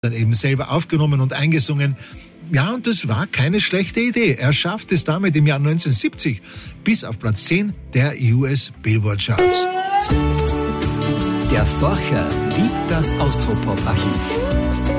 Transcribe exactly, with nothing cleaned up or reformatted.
dann eben selber aufgenommen und eingesungen. Ja, und das war keine schlechte Idee. Er schafft es damit im Jahr neunzehnhundertsiebzig bis auf Platz zehn der U S Billboard Charts. Der Forscher liebt das Austropop-Archiv.